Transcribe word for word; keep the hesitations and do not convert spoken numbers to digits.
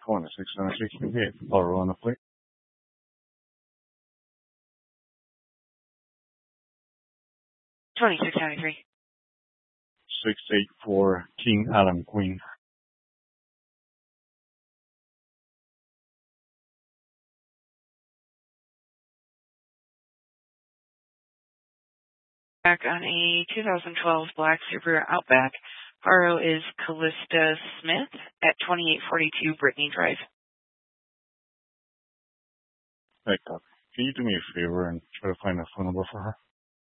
twenty-six sixty-eight. Paro on the plate. twenty-six seventy-three. six eight four, King Adam Queen. Back on a two thousand twelve Black Subaru Outback. Paro is Callista Smith at twenty-eight forty-two Brittany Drive. Hey, Doc, can you do me a favor and try to find a phone number for her?